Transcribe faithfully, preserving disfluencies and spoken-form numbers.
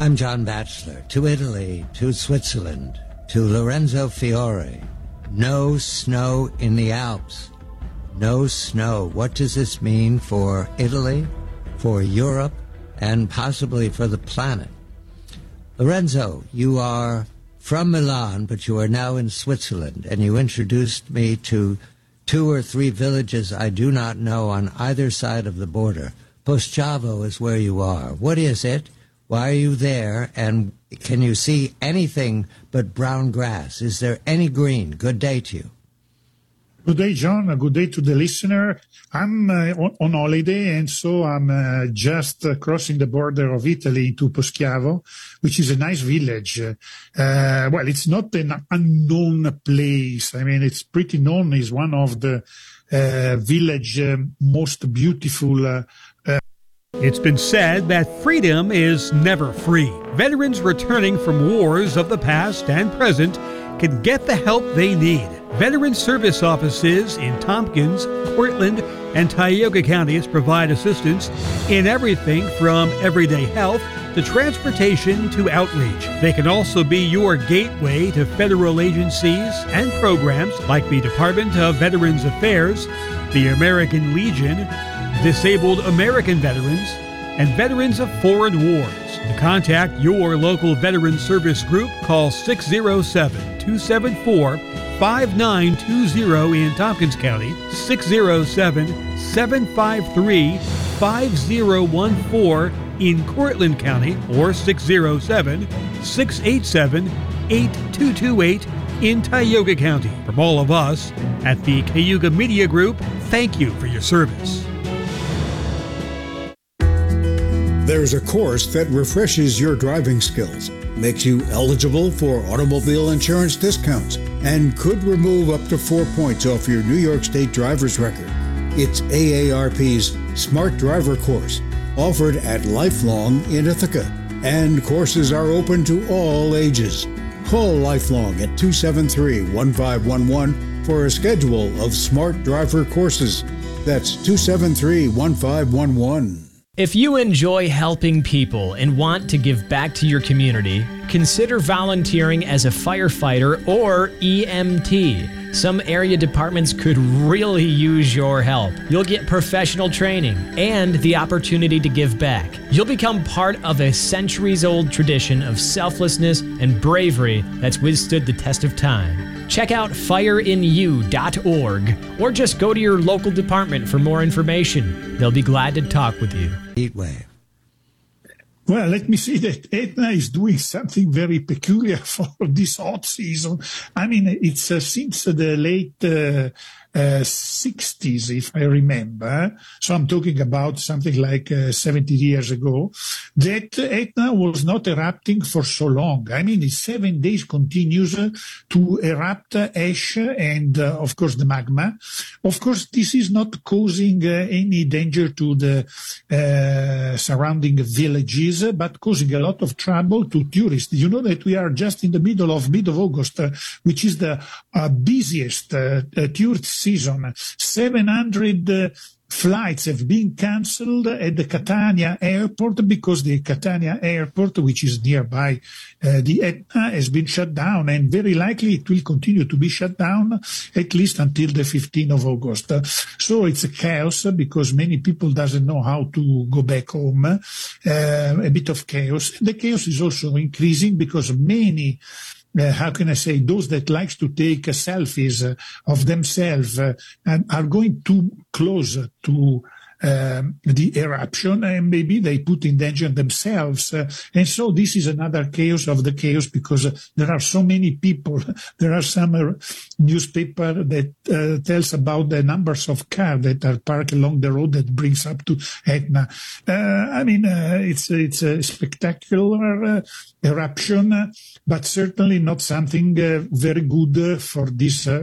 I'm John Batchelor. To Italy, to Switzerland, to Lorenzo Fiore. No snow in the Alps. No snow. What does this mean for Italy, for Europe, and possibly for the planet? Lorenzo, you are from Milan, but you are now in Switzerland, and you introduced me to two or three villages I do not know on either side of the border. Poschiavo is where you are. What is it? Why are you there? And can you see anything but brown grass? Is there any green? Good day to you. Good day, John. A good day to the listener. I'm uh, on, on holiday, and so I'm uh, just uh, crossing the border of Italy to Poschiavo, which is a nice village. Uh, well, it's not an unknown place. I mean, it's pretty known. It's one of the uh, village uh, most beautiful. Uh, uh, It's been said that freedom is never free. Veterans returning from wars of the past and present can get the help they need. Veteran Service Offices in Tompkins, Cortland, and Tioga counties provide assistance in everything from everyday health to transportation to outreach. They can also be your gateway to federal agencies and programs like the Department of Veterans Affairs, the American Legion, Disabled American Veterans, and Veterans of Foreign Wars. To contact your local Veteran Service Group, call six oh seven, two seven four, five nine two zero in Tompkins County, six oh seven, seven five three, five oh one four in Cortland County, or six oh seven, six eight seven, eight two two eight in Tioga County. From all of us at the Cayuga Media Group, thank you for your service. There's a course that refreshes your driving skills, makes you eligible for automobile insurance discounts, and could remove up to four points off your New York State driver's record. It's A A R P's Smart Driver Course, offered at Lifelong in Ithaca, and courses are open to all ages. Call Lifelong at two seven three, one five one one for a schedule of Smart Driver courses. That's two seven three, one five one one. If you enjoy helping people and want to give back to your community, consider volunteering as a firefighter or E M T. Some area departments could really use your help. You'll get professional training and the opportunity to give back. You'll become part of a centuries-old tradition of selflessness and bravery that's withstood the test of time. Check out fire in you dot org or just go to your local department for more information. They'll be glad to talk with you. Heat wave. Well, let me say that Etna is doing something very peculiar for this hot season. I mean, it's uh, since the late uh, uh, sixties, if I remember. So I'm talking about something like uh, seventy years ago, that Etna was not erupting for so long. I mean, it's seven days continuous to erupt ash and, uh, of course, the magma. Of course, this is not causing uh, any danger to the uh, surrounding villages, but causing a lot of trouble to tourists. You know that we are just in the middle of mid of August, uh, which is the uh, busiest uh, uh, tourist season. seven hundred uh, flights have been cancelled at the Catania airport because the Catania airport, which is nearby uh, the Etna, has been shut down, and very likely it will continue to be shut down at least until the fifteenth of August. Uh, so it's a chaos because many people doesn't know how to go back home. Uh, a bit of chaos. The chaos is also increasing because many Uh, how can I say, those that likes to take uh, selfies uh, of themselves uh, and are going too close to um, the eruption, and maybe they put in danger themselves. Uh, and so this is another chaos of the chaos because uh, there are so many people. There are some uh, newspaper that uh, tells about the numbers of cars that are parked along the road that brings up to Etna. Uh, I mean, uh, it's, it's a spectacular uh, eruption, uh, but certainly not something uh, very good uh, for this uh,